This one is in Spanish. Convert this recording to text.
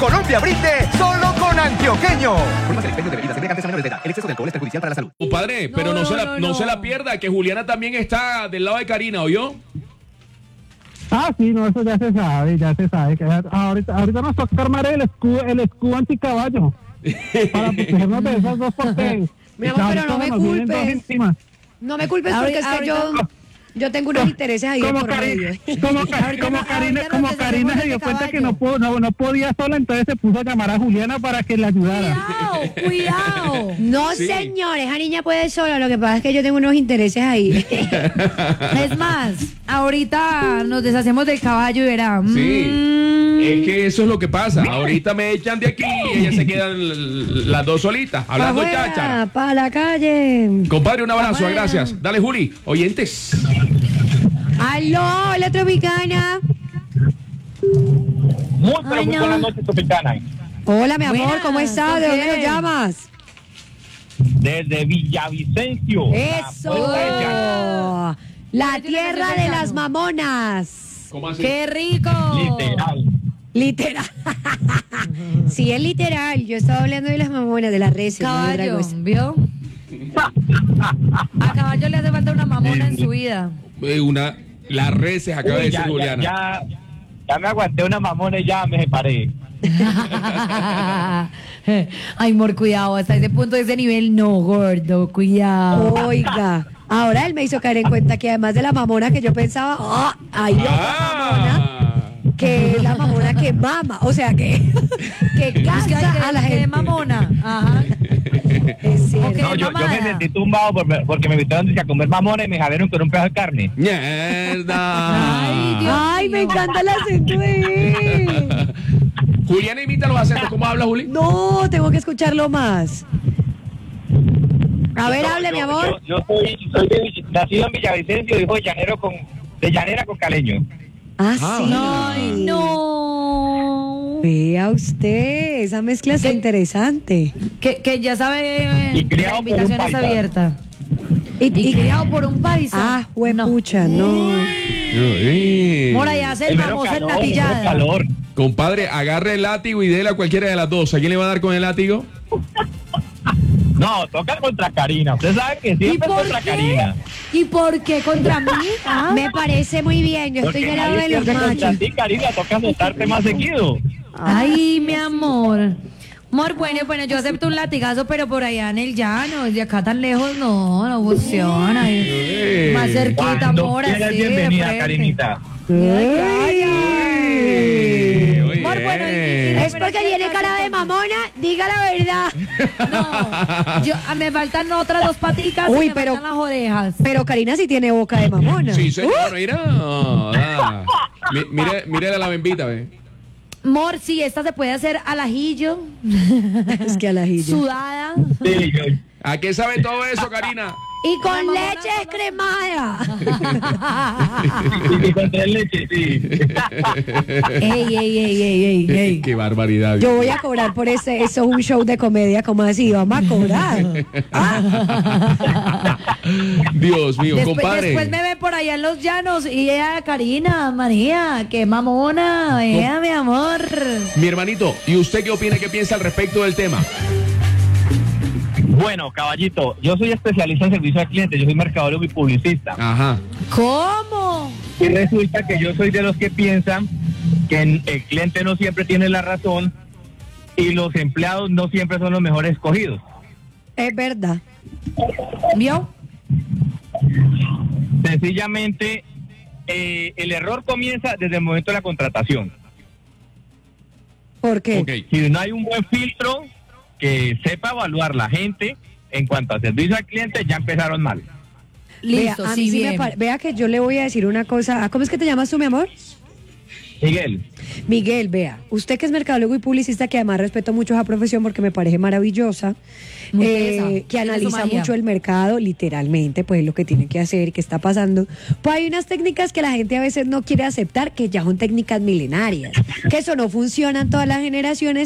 Colombia brinde solo con Antioqueño. Formas del expendio de bebidas embriagantes a menores de edad. El exceso de alcohol es perjudicial para la salud. Compadre, pero no se la pierda, que Juliana también está del lado de Karina, ¿oyó? Sí, no, eso ya se sabe. Que ahorita nos toca armar el escudo anticaballo para protegernos de esas dos porque... Mi amor, pero no me culpes. No me culpes porque es que yo tengo unos intereses ahí de por medio. Como Karina se dio cuenta que no podía sola, entonces se puso a llamar a Juliana para que le ayudara. Cuidado. No, sí. Señores, esa niña puede sola, lo que pasa es que yo tengo unos intereses ahí. Es más, ahorita nos deshacemos del caballo y verá. Sí. Es que eso es lo que pasa. Ahorita me echan de aquí y ellas se quedan las dos solitas, hablando cháchara. Para la calle. Compadre, un abrazo, gracias. Dale, Juli. Oyentes. Aló, hola, Tropicana. Muy buenas noches, Tropicana. Hola, mi amor, ¿cómo estás? ¿De dónde nos llamas? Desde Villavicencio. ¡Eso! La tierra de las mamonas. ¿Cómo así? ¡Qué rico! Literal. Sí, es literal. Yo estaba hablando de las mamonas, de las reses. Caballo, ¿vio? A caballo le hace falta una mamona en su vida. Las reses, acaba de decir Juliana. Ya me aguanté una mamona y ya me separé. Ay, amor, cuidado, hasta ese punto, ese nivel, no, gordo, cuidado. Oiga, ahora él me hizo caer en cuenta que además de la mamona que yo pensaba, hay otra mamona, que es la mamona que mama, o sea, que cansa a la gente. Mamona, ajá. Es cierto. No, yo me sentí tumbado porque me invitaron a comer mamona y me jalaron con un pedazo de carne. ¡Mierda! Ay, me encanta el acento de él. Juliana imita los acentos. ¿Cómo habla, Juli? No, tengo que escucharlo más. A ver, hable, mi amor. Yo soy nacido en Villavicencio, hijo de llanera con caleño. Sí. Ay, no. Vea usted, esa mezcla es interesante. Que ya sabe, la invitación es abierta. Y criado por un paisa. Huepucha, no. Por allá hace el famoso en la pillada. Compadre, agarre el látigo y déle a cualquiera de las dos. ¿A quién le va a dar con el látigo? No, toca contra Karina. Usted sabe que siempre es contra Karina. ¿Y por qué contra mí? Me parece muy bien. Yo estoy del lado de los machos. Contra ti, Karina, toca soltarte más seguido. Ay, mi amor. Amor, bueno, yo acepto un latigazo, pero por allá en el llano, de acá tan lejos, no funciona. Más cerquita, amor, así. Bienvenida, Karinita. Amor, bueno, es porque tiene cara de mamona, diga la verdad. No, me faltan otras dos paticas y me faltan las orejas. Pero Karina sí tiene boca de mamona. Sí, señor, mira la bembita, ve. Amor, sí, esta se puede hacer al ajillo. Es que al ajillo. Sudada. Sí, ¿A qué sabe todo eso, Karina? Y con leche cremada. Y con tres leches, sí. Ey. Qué barbaridad. Yo voy a cobrar por eso es un show de comedia, como así, vamos a cobrar. Dios mío, compadre. Después me ven por allá en los llanos y ella, Karina, María, qué mamona, ella, mi amor. Mi hermanito, ¿y usted qué opina, qué piensa al respecto del tema? Bueno, caballito, yo soy especialista en servicio al cliente, yo soy mercadólogo y publicista. Ajá. ¿Cómo? Y resulta que yo soy de los que piensan que el cliente no siempre tiene la razón y los empleados no siempre son los mejores escogidos. Es verdad. ¿Vio? Sencillamente, el error comienza desde el momento de la contratación. ¿Por qué? Okay. Si no hay un buen filtro que sepa evaluar la gente en cuanto a servicio al cliente, ya empezaron mal. Listo, vea, sí, bien. Vea que yo le voy a decir una cosa. ¿Cómo es que te llamas tú, mi amor? Miguel, vea, usted que es mercadólogo y publicista, que además respeto mucho esa profesión porque me parece maravillosa, que analiza mucho el mercado, literalmente, pues lo que tiene que hacer, qué está pasando. Pues hay unas técnicas que la gente a veces no quiere aceptar, que ya son técnicas milenarias, que eso no funciona en todas las generaciones.